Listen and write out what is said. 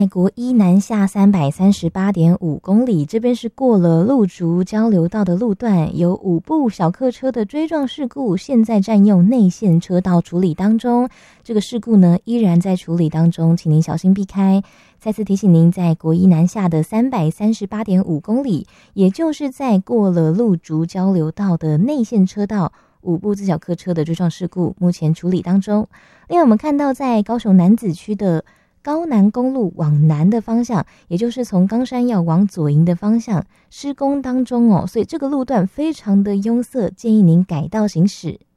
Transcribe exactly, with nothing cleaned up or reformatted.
国一南下三百三十八点五公里，这边是过了路竹交流道的路段，有五部小客车的追撞事故，现在占用内线车道处理当中。这个事故呢依然在处理当中，请您小心避开。再次提醒您，在国一南下的三百三十八点五公里，也就是在过了路竹交流道的内线车道，五部自小客车的追撞事故目前处理当中。另外我们看到在高雄楠梓区的高南公路往南的方向，也就是从冈山要往左营的方向施工当中哦，所以这个路段非常的拥塞，建议您改道行驶。